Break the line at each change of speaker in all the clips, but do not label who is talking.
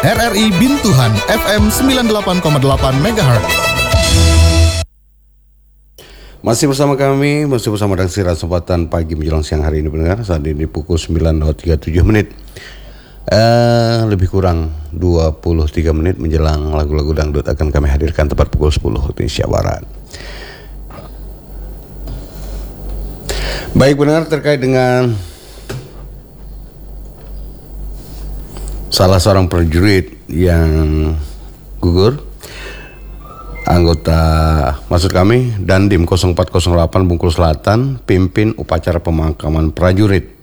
RRI Bintuhan FM 98,8 MHz.
Masih bersama kami, masih bersama redaksi Kesempatan Pagi menjelang siang hari ini pendengar. Saat ini pukul 9.37 menit. Lebih kurang 23 menit menjelang lagu-lagu dangdut akan kami hadirkan tepat pukul 10 waktu Indonesia Barat. Baik pendengar, terkait dengan salah seorang prajurit yang gugur, anggota maksud kami Dandim 0408 Bengkulu Selatan pimpin upacara pemakaman prajurit.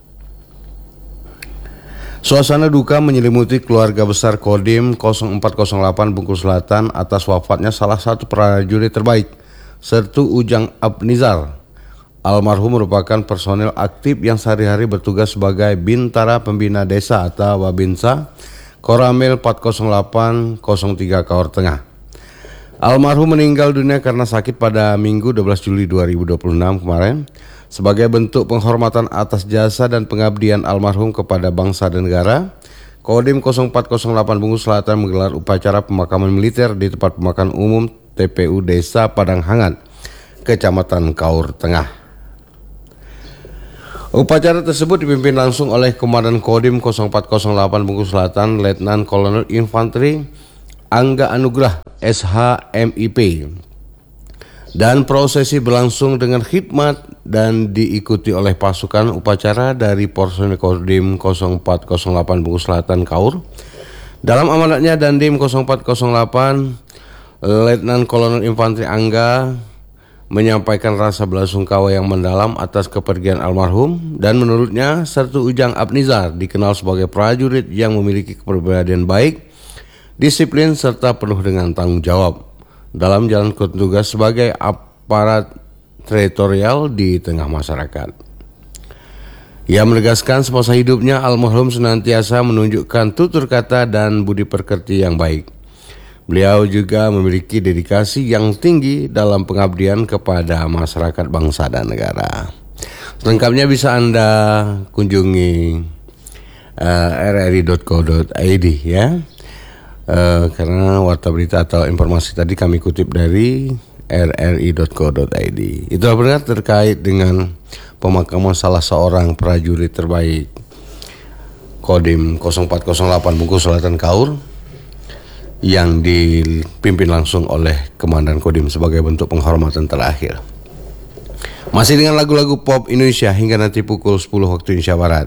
Suasana duka menyelimuti keluarga besar Kodim 0408 Bengkulu Selatan atas wafatnya salah satu prajurit terbaik, Sertu Ujang Abnizar. Almarhum merupakan personil aktif yang sehari-hari bertugas sebagai Bintara Pembina Desa atau Babinsa, Koramil 40803 Kaur Tengah. Almarhum meninggal dunia karena sakit pada Minggu 12 Juli 2026 kemarin. Sebagai bentuk penghormatan atas jasa dan pengabdian almarhum kepada bangsa dan negara, Kodim 0408 Bengkulu Selatan menggelar upacara pemakaman militer di tempat pemakaman umum TPU Desa Padang Hangat, Kecamatan Kaur Tengah. Upacara tersebut dipimpin langsung oleh Komandan Kodim 0408 Bengkulu Selatan, Letnan Kolonel Infanteri Angga Anugrah SH-MIP. Dan prosesi berlangsung dengan khidmat dan diikuti oleh pasukan upacara dari personil Kodim 0408 Bengkulu Selatan Kaur. Dalam amanatnya Dandim 0408, Letnan Kolonel Infanteri Angga menyampaikan rasa belasungkawa yang mendalam atas kepergian almarhum, dan menurutnya Sertu Ujang Abnizar dikenal sebagai prajurit yang memiliki kepribadian baik, disiplin serta penuh dengan tanggung jawab dalam jalankan tugas sebagai aparat teritorial di tengah masyarakat. Ia menegaskan semasa hidupnya almarhum senantiasa menunjukkan tutur kata dan budi pekerti yang baik. Beliau juga memiliki dedikasi yang tinggi dalam pengabdian kepada masyarakat, bangsa dan negara. Selengkapnya bisa Anda kunjungi rri.co.id ya. Karena warta berita atau informasi tadi kami kutip dari rri.co.id. Itulah benar terkait dengan pemakaman salah seorang prajurit terbaik Kodim 0408 Bengkulu Selatan Kaur yang dipimpin langsung oleh Komandan Kodim sebagai bentuk penghormatan terakhir. Masih dengan lagu-lagu pop Indonesia hingga nanti pukul 10 waktu Indonesia Barat.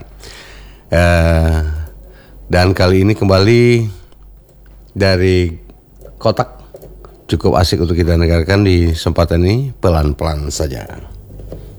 Dan kali ini kembali dari Kotak, cukup asik untuk kita dengarkan di kesempatan ini, pelan-pelan saja.